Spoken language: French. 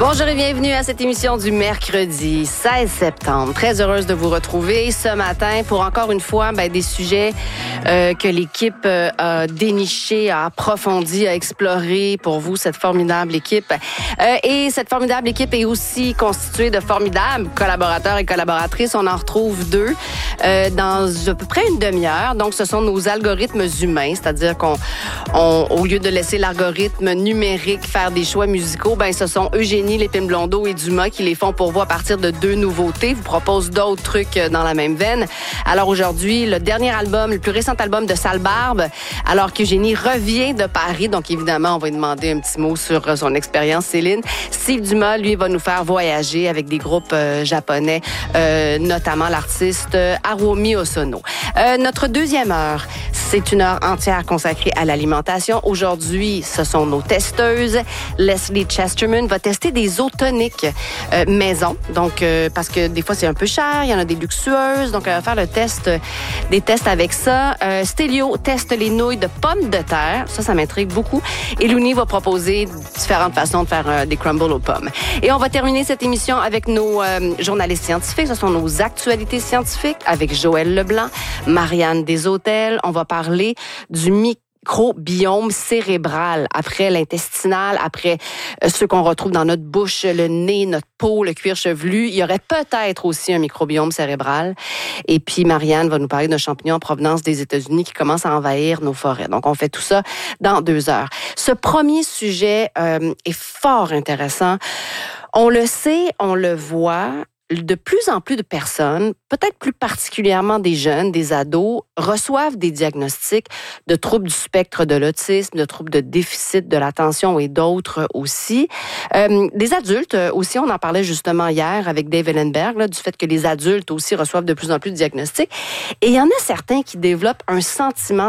Bonjour et bienvenue à cette émission du mercredi 16 septembre. Très heureuse de vous retrouver ce matin pour encore une fois des sujets que l'équipe a dénichés, a approfondis, a explorés pour vous, cette formidable équipe. Et cette formidable équipe est aussi constituée de formidables collaborateurs et collaboratrices. On en retrouve deux dans à peu près une demi-heure. Donc, ce sont nos algorithmes humains, c'est-à-dire au lieu de laisser l'algorithme numérique faire des choix musicaux, ce sont Eugénie Lépine-Blondeau et Dumas qui les font pour vous à partir de deux nouveautés. Vous propose d'autres trucs dans la même veine. Alors aujourd'hui, le dernier album, le plus récent album de Sale Barbe, alors qu'Eugénie revient de Paris. Donc évidemment, on va lui demander un petit mot sur son expérience, Céline. Steve Dumas, lui, va nous faire voyager avec des groupes japonais, notamment l'artiste Haruomi Hosono. Notre deuxième heure, c'est une heure entière consacrée à l'alimentation. Aujourd'hui, ce sont nos testeuses. Leslie Chesterman va tester des eaux toniques maison. Donc, parce que des fois, c'est un peu cher. Il y en a des luxueuses. Donc, elle va faire des tests avec ça. Stélio teste les nouilles de pommes de terre. Ça m'intrigue beaucoup. Et Louni va proposer différentes façons de faire des crumbles aux pommes. Et on va terminer cette émission avec nos journalistes scientifiques. Ce sont nos actualités scientifiques avec Joël Leblanc, Marianne Deshôtels. On va parler du microbiome cérébral, après l'intestinal, après ceux qu'on retrouve dans notre bouche, le nez, notre peau, le cuir chevelu. Il y aurait peut-être aussi un microbiome cérébral. Et puis, Marianne va nous parler d'un champignon en provenance des États-Unis qui commence à envahir nos forêts. Donc, on fait tout ça dans 2 heures. Ce premier sujet est fort intéressant. On le sait, on le voit. De plus en plus de personnes, peut-être plus particulièrement des jeunes, des ados, reçoivent des diagnostics de troubles du spectre de l'autisme, de troubles de déficit de l'attention et d'autres aussi. Des adultes aussi, on en parlait justement hier avec Dave Ellenberg, du fait que les adultes aussi reçoivent de plus en plus de diagnostics. Et il y en a certains qui développent un sentiment